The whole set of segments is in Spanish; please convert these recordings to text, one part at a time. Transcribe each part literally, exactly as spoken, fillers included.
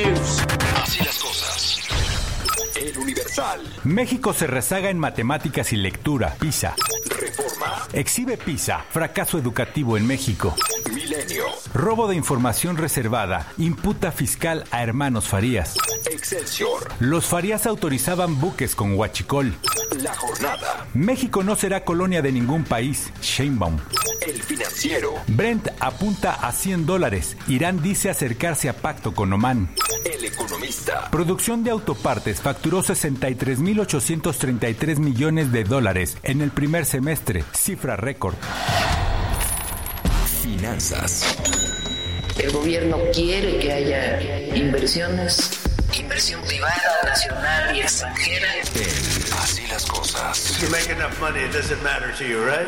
news. Así las cosas. El Universal. México se rezaga en matemáticas y lectura. PISA. Reforma. Exhibe PISA. Fracaso educativo en México. Milenio. Robo de información reservada. Imputa fiscal a hermanos Farías. Excelsior. Los Farías autorizaban buques con huachicol. La Jornada. México no será colonia de ningún país. Sheinbaum. El Financiero. Brent apunta a cien dólares. Irán dice acercarse a pacto con Omán. El Economista. Producción de autopartes facturó sesenta y tres mil ochocientos treinta y tres millones de dólares en el primer semestre, cifra récord. Finanzas. El gobierno quiere que haya inversiones, inversión privada, nacional y extranjera. En Así las cosas. You make enough money, it doesn't matter to you, right?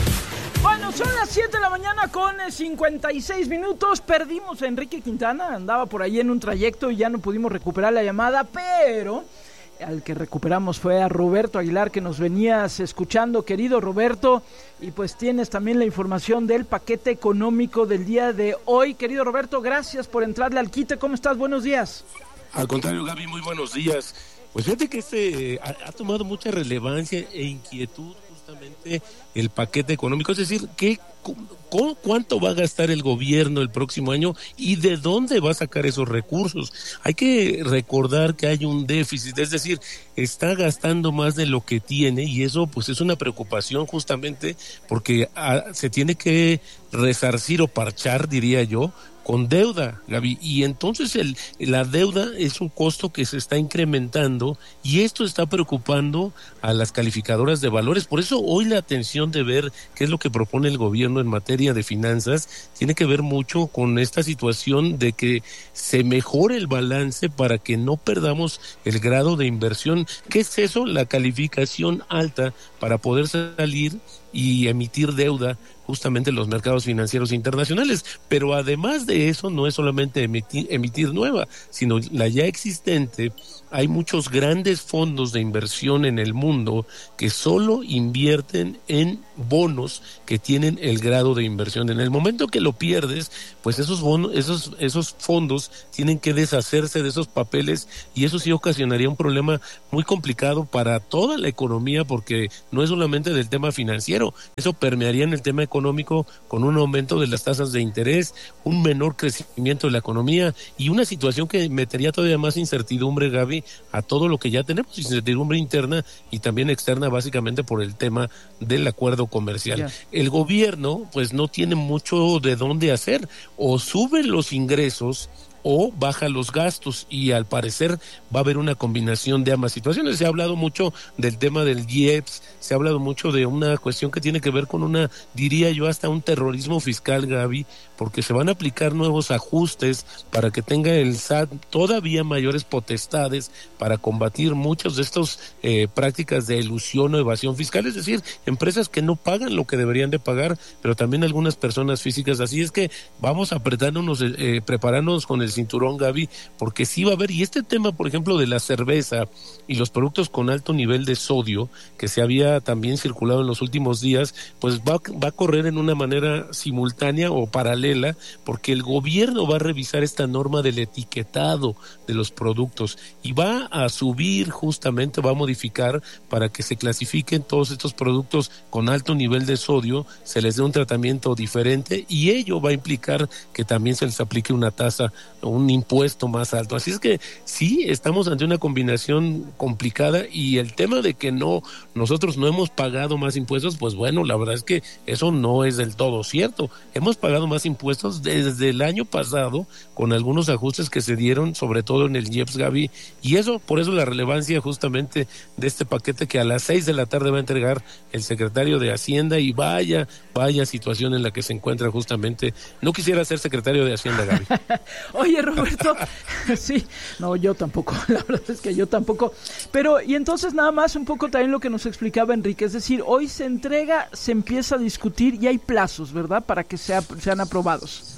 Bueno, son las siete de la mañana con cincuenta y seis minutos. Perdimos a Enrique Quintana, andaba por ahí en un trayecto y ya no pudimos recuperar la llamada, pero al que recuperamos fue a Roberto Aguilar, que nos venías escuchando, querido Roberto, y pues tienes también la información del paquete económico del día de hoy. Querido Roberto, gracias por entrarle al quite. ¿Cómo estás? Buenos días. Al contrario, Gaby, muy buenos días. Pues fíjate que este ha, ha tomado mucha relevancia e inquietud justamente el paquete económico, es decir, ¿qué, cu, cuánto va a gastar el gobierno el próximo año y de dónde va a sacar esos recursos? Hay que recordar que hay un déficit, es decir, está gastando más de lo que tiene y eso pues es una preocupación justamente porque a, se tiene que resarcir o parchar, diría yo, con deuda, Gaby, y entonces el, la deuda es un costo que se está incrementando y esto está preocupando a las calificadoras de valores. Por eso hoy la atención de ver qué es lo que propone el gobierno en materia de finanzas tiene que ver mucho con esta situación de que se mejore el balance para que no perdamos el grado de inversión. ¿Qué es eso? La calificación alta para poder salir y emitir deuda justamente en los mercados financieros internacionales, pero además de eso no es solamente emitir, emitir nueva, sino la ya existente. Hay muchos grandes fondos de inversión en el mundo que solo invierten en bonos que tienen el grado de inversión. En el momento que lo pierdes, pues esos bonos, esos, esos fondos tienen que deshacerse de esos papeles y eso sí ocasionaría un problema muy complicado para toda la economía porque no es solamente del tema financiero, eso permearía en el tema económico con un aumento de las tasas de interés, un menor crecimiento de la economía y una situación que metería todavía más incertidumbre, Gaby, a todo lo que ya tenemos, incertidumbre interna y también externa, básicamente por el tema del acuerdo comercial. Yeah. El gobierno pues no tiene mucho de dónde hacer, o sube los ingresos o baja los gastos y al parecer va a haber una combinación de ambas situaciones. Se ha hablado mucho del tema del I E P S, se ha hablado mucho de una cuestión que tiene que ver con una, diría yo, hasta un terrorismo fiscal, Gaby, porque se van a aplicar nuevos ajustes para que tenga el S A T todavía mayores potestades para combatir muchas de estas eh, prácticas de elusión o evasión fiscal, es decir, empresas que no pagan lo que deberían de pagar, pero también algunas personas físicas. Así es que vamos apretándonos, eh, preparándonos con el cinturón, Gaby, porque sí va a haber, y este tema, por ejemplo, de la cerveza y los productos con alto nivel de sodio, que se había también circulado en los últimos días, pues va, va a correr en una manera simultánea o paralela, porque el gobierno va a revisar esta norma del etiquetado de los productos y va a subir justamente, va a modificar para que se clasifiquen todos estos productos con alto nivel de sodio, se les dé un tratamiento diferente y ello va a implicar que también se les aplique una tasa un impuesto más alto. Así es que sí, estamos ante una combinación complicada y el tema de que no, nosotros no hemos pagado más impuestos, pues bueno, la verdad es que eso no es del todo cierto. Hemos pagado más impuestos desde el año pasado con algunos ajustes que se dieron, sobre todo en el I E P S, Gaby, y eso, por eso la relevancia justamente de este paquete que a las seis de la tarde va a entregar el secretario de Hacienda y vaya, vaya situación en la que se encuentra justamente. No quisiera ser secretario de Hacienda, Gaby. Oye, Roberto, sí, no, yo tampoco, la verdad es que yo tampoco, pero y entonces nada más un poco también lo que nos explicaba Enrique, es decir, hoy se entrega, se empieza a discutir y hay plazos, ¿verdad?, para que sea, sean aprobados.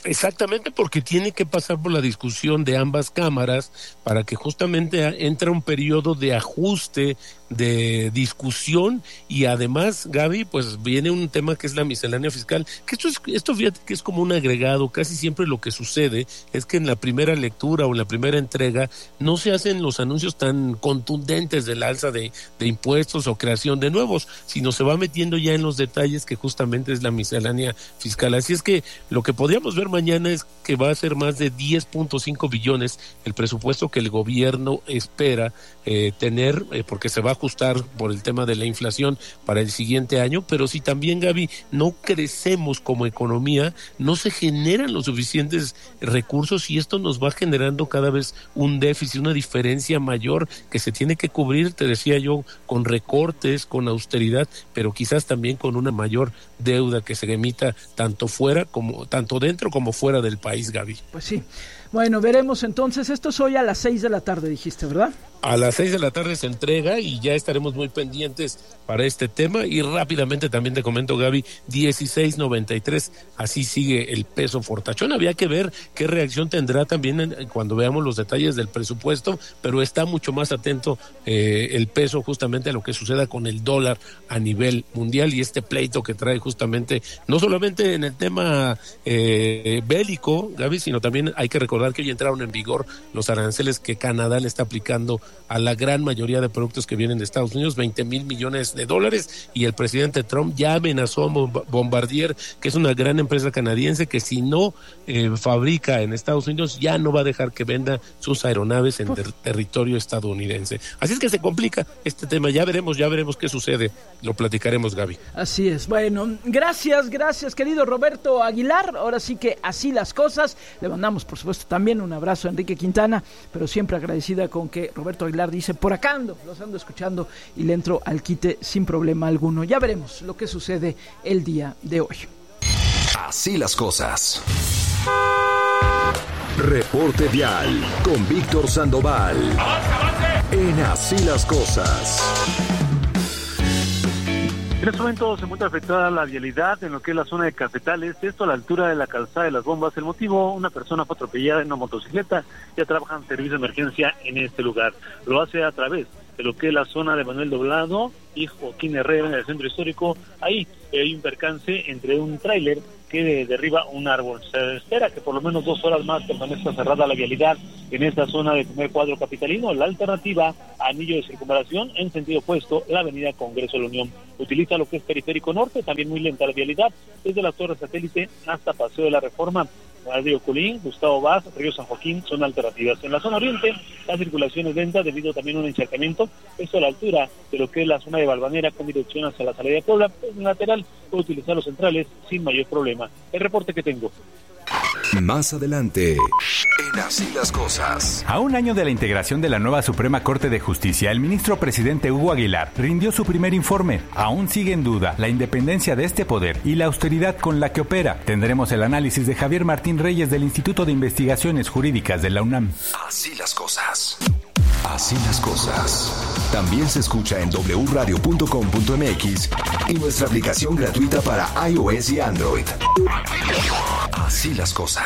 Exactamente, porque tiene que pasar por la discusión de ambas cámaras para que justamente entre un periodo de ajuste, de discusión, y además, Gaby, pues viene un tema que es la miscelánea fiscal, que esto es, esto fíjate que es como un agregado. Casi siempre lo que sucede es que en la primera lectura o en la primera entrega no se hacen los anuncios tan contundentes del alza de, de impuestos o creación de nuevos, sino se va metiendo ya en los detalles, que justamente es la miscelánea fiscal. Así es que lo que podríamos ver mañana es que va a ser más de diez punto cinco billones el presupuesto que el gobierno espera eh, tener, eh, porque se va a ajustar por el tema de la inflación para el siguiente año. Pero si también, Gaby, no crecemos como economía, no se generan los suficientes recursos, y esto nos va generando cada vez un déficit, una diferencia mayor que se tiene que cubrir, te decía yo, con recortes, con austeridad, pero quizás también con una mayor deuda que se emita tanto fuera como tanto dentro como fuera del país, Gaby. Pues sí. Bueno, veremos entonces. Esto es hoy a las seis de la tarde, dijiste, ¿verdad? A las seis de la tarde se entrega y ya estaremos muy pendientes para este tema. Y rápidamente también te comento, Gaby, dieciséis noventa y tres, así sigue el peso fortachón. Había que ver qué reacción tendrá también en, cuando veamos los detalles del presupuesto, pero está mucho más atento eh, el peso justamente a lo que suceda con el dólar a nivel mundial, y este pleito que trae justamente, no solamente en el tema eh, bélico, Gaby, sino también hay que recordar que hoy entraron en vigor los aranceles que Canadá le está aplicando a la gran mayoría de productos que vienen de Estados Unidos, veinte mil millones de dólares, y el presidente Trump ya amenazó a Bombardier, que es una gran empresa canadiense, que si no eh, fabrica en Estados Unidos ya no va a dejar que venda sus aeronaves en ter- territorio estadounidense. Así es que se complica este tema. Ya veremos, ya veremos qué sucede. Lo platicaremos, Gaby. Así es. Bueno, gracias, gracias, querido Roberto Aguilar. Ahora sí que así las cosas. Le mandamos, por supuesto, también un abrazo a Enrique Quintana, pero siempre agradecida con que Roberto Aguilar dice, por acá ando, los ando escuchando y le entro al quite sin problema alguno. Ya veremos lo que sucede el día de hoy. Así las cosas. Reporte Vial con Víctor Sandoval. ¡Avance, avance! En Así las cosas. En este momento se encuentra afectada la vialidad en lo que es la zona de Cafetales, esto a la altura de la calzada de las Bombas. El motivo, una persona fue atropellada en una motocicleta, ya trabajan servicio de emergencia en este lugar. Lo hace a través de lo que es la zona de Manuel Doblado y Joaquín Herrera en el centro histórico. Ahí hay un percance entre un tráiler que derriba un árbol. Se espera que por lo menos dos horas más permanezca cerrada la vialidad en esta zona del primer cuadro capitalino. La alternativa, anillo de circunvalación en sentido opuesto, la avenida Congreso de la Unión. Utiliza lo que es Periférico Norte, también muy lenta la vialidad, desde la Torre Satélite hasta Paseo de la Reforma. Río Colín, Gustavo Vaz, Río San Joaquín son alternativas. En la zona oriente, la circulación es lenta debido también a un encharcamiento, esto a la altura de lo que es la zona de Valvanera con dirección hacia la salida de Puebla. En lateral puede utilizar los centrales sin mayor problema. El reporte que tengo. Más adelante, en Así las cosas. A un año de la integración de la nueva Suprema Corte de Justicia, el ministro presidente Hugo Aguilar rindió su primer informe. Aún sigue en duda la independencia de este poder y la austeridad con la que opera. Tendremos el análisis de Javier Martín Reyes del Instituto de Investigaciones Jurídicas de la UNAM. Así las cosas. Así las cosas. También se escucha en doble u radio punto com punto m x y nuestra aplicación gratuita para iOS y Android. Así las cosas.